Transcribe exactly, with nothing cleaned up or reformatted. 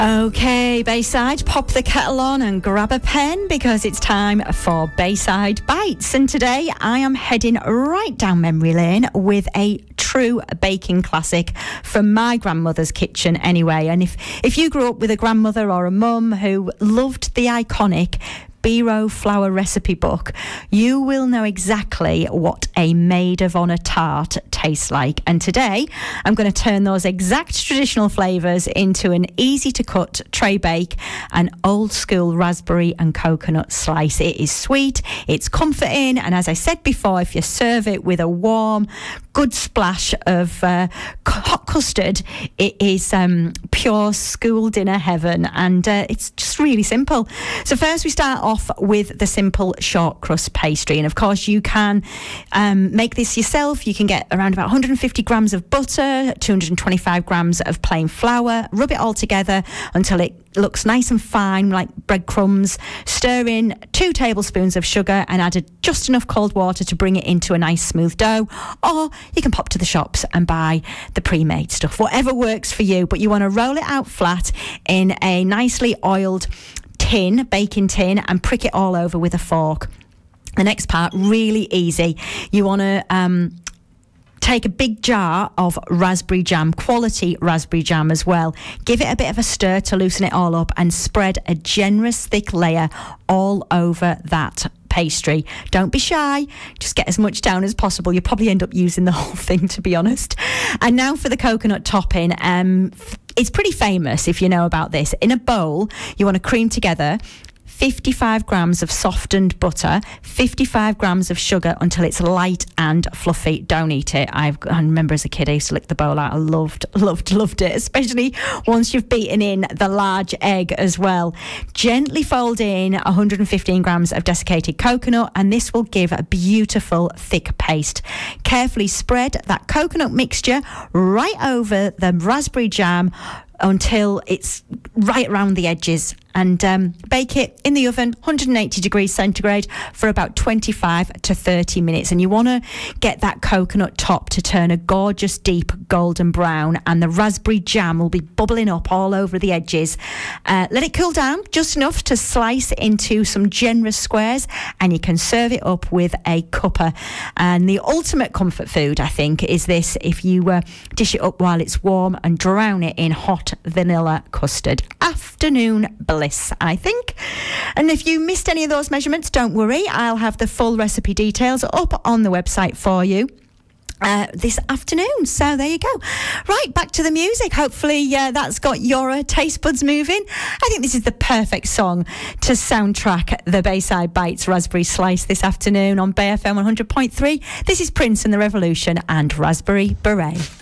Okay, Bayside, pop the kettle on and grab a pen because it's time for Bayside Bites. And today I am heading right down memory lane with a true baking classic from my grandmother's kitchen anyway. And if, if you grew up with a grandmother or a mum who loved the iconic Biro flour recipe book, you will know exactly what a maid of honour tart tastes like. And today I'm going to turn those exact traditional flavours into an easy to cut tray bake, an old school raspberry and coconut slice. It is sweet, it's comforting, and as I said before, if you serve it with a warm good splash of uh, hot custard, it is um, pure school dinner heaven. And uh, it's just really simple. So first we start off with the simple short crust pastry, and of course you can um, make this yourself. You can get around about one hundred fifty grams of butter, two hundred twenty-five grams of plain flour, rub it all together until it looks nice and fine like breadcrumbs. Stir in two tablespoons of sugar and add just enough cold water to bring it into a nice smooth dough. Or you can pop to the shops and buy the pre-made stuff, whatever works for you. But you want to roll it out flat in a nicely oiled tin, baking tin, and prick it all over with a fork. The next part, really easy. You want to um take a big jar of raspberry jam, quality raspberry jam as well. Give it a bit of a stir to loosen it all up and spread a generous thick layer all over that pastry. Don't be shy, just get as much down as possible. You'll probably end up using the whole thing, to be honest. And now for the coconut topping. Um, it's pretty famous if you know about this. In a bowl, you want to cream together fifty-five grams of softened butter, fifty-five grams of sugar until it's light and fluffy. Don't eat it. I've, I remember as a kid I used to lick the bowl out. I loved, loved, loved it, especially once you've beaten in the large egg as well. Gently fold in one hundred fifteen grams of desiccated coconut, and this will give a beautiful thick paste. Carefully spread that coconut mixture right over the raspberry jam until it's right around the edges, and um, bake it in the oven, one hundred eighty degrees centigrade, for about twenty-five to thirty minutes. And you want to get that coconut top to turn a gorgeous deep golden brown, and the raspberry jam will be bubbling up all over the edges. Uh, let it cool down just enough to slice into some generous squares, and you can serve it up with a cuppa. And the ultimate comfort food, I think, is this: if you uh, dish it up while it's warm and drown it in hot vanilla custard. Afternoon bliss, I think. And if you missed any of those measurements, don't worry, I'll have the full recipe details up on the website for you Uh, this afternoon. So there you go. Right, back to the music. Hopefully uh, that's got your uh, taste buds moving. I think this is the perfect song to soundtrack the Bayside Bites Raspberry Slice this afternoon on Bay F M one hundred point three. This is Prince and the Revolution and Raspberry Beret.